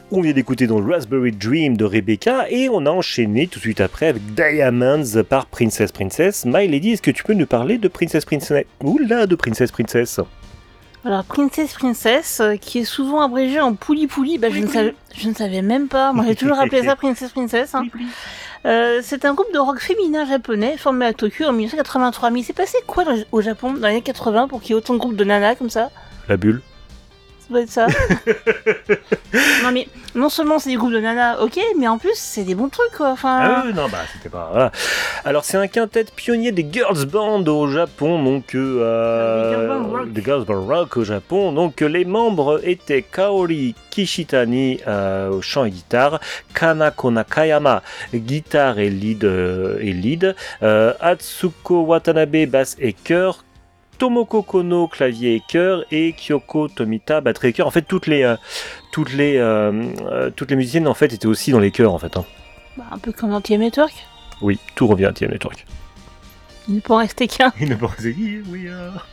On vient d'écouter dans Raspberry Dream de Rebecca et on a enchaîné tout de suite après avec Diamonds par Princess Princess. My Lady, est-ce que tu peux nous parler de Princess Princess? Oula, de Princess Princess. Alors Princess, qui est souvent abrégée en Pouli Pouli, je ne savais même pas. Moi j'ai toujours appelé ça Princess. Hein. C'est un groupe de rock féminin japonais formé à Tokyo en 1983. Mais il s'est passé quoi au Japon dans les années 80 pour qu'il y ait autant de groupes de nanas comme ça? La bulle. Ça doit être ça. Non mais non seulement c'est des groupes de nanas, ok, mais en plus c'est des bons trucs quoi. Enfin. Ah oui, non, c'était pas. Voilà. Alors c'est un quintet pionnier des girls band au Japon, donc des girls band rock au Japon. Donc les membres étaient Kaori Kishitani au chant et guitare, Kanako Nakayama guitare et lead, Atsuko Watanabe basse et chœur, Tomoko Kono clavier et chœur et Kyoko Tomita batterie et chœur. En fait, toutes les musiciennes en fait étaient aussi dans les chœurs en fait. Hein. Un peu comme dans TM Network. Oui, tout revient à TM Network. Il ne peut en rester qu'un. Il ne peut en rester qu'un. Oui.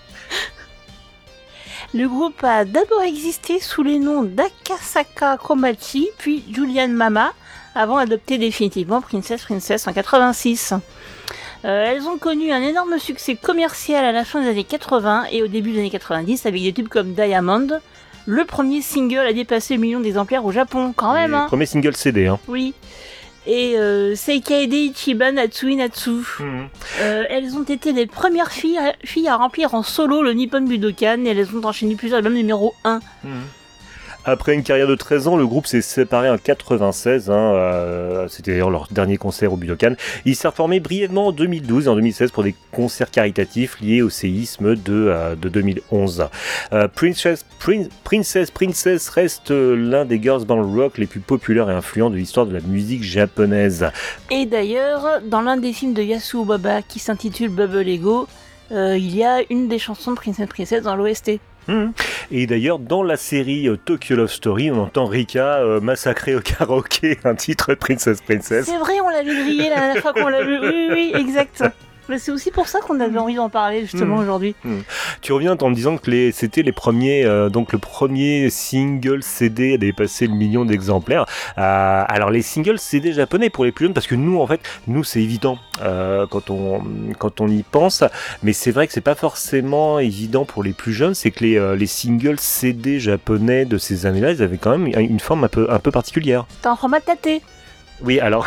Le groupe a d'abord existé sous les noms d'Akasaka Komachi puis Julian Mama avant d'adopter définitivement Princess en 86. Elles ont connu un énorme succès commercial à la fin des années 80 et au début des années 90 avec des tubes comme Diamond. Le premier single a dépassé le million d'exemplaires au Japon, quand même. Hein. Premier single CD. Hein. Oui. Et Seikaide Ichiban Natsui Natsu. Elles ont été les premières filles à remplir en solo le Nippon Budokan et elles ont enchaîné plusieurs albums numéro 1. Après une carrière de 13 ans, le groupe s'est séparé en 96, c'était d'ailleurs leur dernier concert au Budokan. Ils s'est reformé brièvement en 2012 et en 2016 pour des concerts caritatifs liés au séisme de 2011. Princess reste l'un des girls band rock les plus populaires et influents de l'histoire de la musique japonaise. Et d'ailleurs, dans l'un des films de Yasuo Baba qui s'intitule Bubble Ego, il y a une des chansons de Princess dans l'OST. Et d'ailleurs, dans la série Tokyo Love Story, on entend Rika massacrer au karaoké un titre Princess. C'est vrai, on l'avait grillé la dernière fois qu'on l'a vu. Oui, exact. Mais c'est aussi pour ça qu'on avait envie d'en parler justement aujourd'hui. Tu reviens en me disant que c'était les premiers, donc le premier single CD à dépasser le million d'exemplaires. Alors les singles CD japonais pour les plus jeunes, parce que nous c'est évident quand on y pense, mais c'est vrai que c'est pas forcément évident pour les plus jeunes. C'est que les singles CD japonais de ces années-là, ils avaient quand même une forme un peu particulière. C'était en format tâté. Oui, alors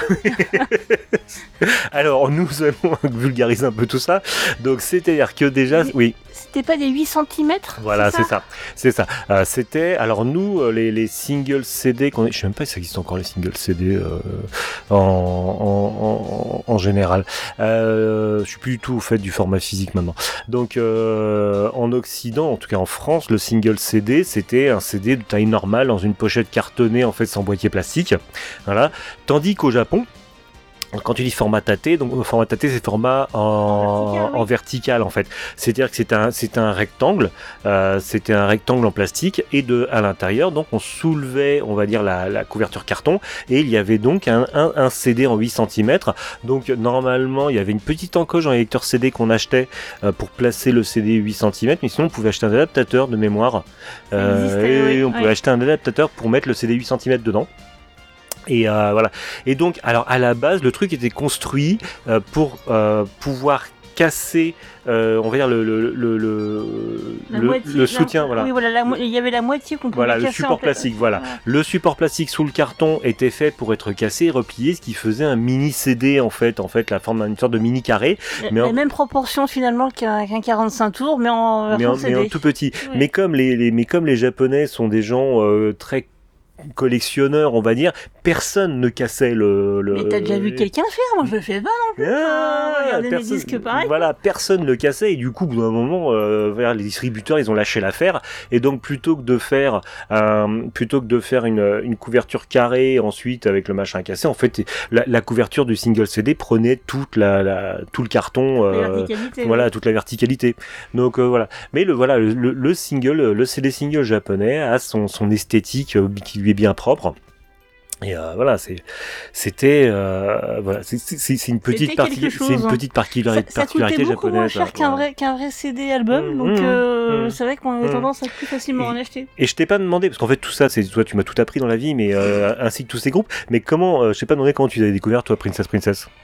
nous allons vulgariser un peu tout ça. Donc, c'est-à-dire que déjà, oui. C'était pas des 8 cm? Voilà, c'est ça. C'était, alors nous, les singles CD, je sais même pas si ça existe encore les singles CD en général. Je suis plus du tout au fait du format physique maintenant. Donc, en Occident, en tout cas en France, le single CD, c'était un CD de taille normale dans une pochette cartonnée en fait sans boîtier plastique. Voilà. Tandis qu'au Japon, quand tu dis format tâté, donc format tâté c'est format en vertical en fait. C'est-à-dire que c'était un rectangle, en plastique et à l'intérieur donc on soulevait, on va dire la couverture carton et il y avait donc un CD en 8 cm. Donc normalement il y avait une petite encoche dans les lecteurs CD qu'on achetait pour placer le CD 8 cm, mais sinon on pouvait acheter un adaptateur de mémoire on pouvait acheter un adaptateur pour mettre le CD 8 cm dedans. Et voilà. Et donc, alors à la base, le truc était construit pour pouvoir casser, on va dire le soutien, voilà. Oui, voilà, il y avait la moitié qu'on pouvait casser. Voilà, le support plastique, voilà. Le support plastique sous le carton était fait pour être cassé et replié, ce qui faisait un mini CD en fait, la forme d'une sorte de mini carré. La même proportion finalement qu'un 45 tours, mais en version CD. Mais en tout petit. Oui. Mais comme les Japonais sont des gens très collectionneurs, on va dire, personne ne cassait Mais t'as déjà vu quelqu'un le faire? Moi je le fais pas non plus. Regardez mes disques pareil. Voilà, personne le cassait et du coup, au bout d'un moment, les distributeurs, ils ont lâché l'affaire et donc plutôt que de faire une couverture carrée ensuite avec le machin cassé, en fait, la couverture du single CD prenait tout le carton, voilà, toute la verticalité. Donc voilà. Mais le single, le CD single japonais a son esthétique qui lui est bien propre. Et voilà, c'était voilà, c'est une petite C'était partie, quelque c'est une chose, hein. petite Ça particularité coûtait beaucoup moins japonaise. cher qu'un vrai CD album, donc c'est vrai qu'on avait tendance à plus facilement en acheter. Et je t'ai pas demandé, parce qu'en fait tout ça, c'est toi, tu m'as tout appris dans la vie, mais ainsi que tous ces groupes. Mais comment, je t'ai pas demandé comment tu avais découvert toi Princess.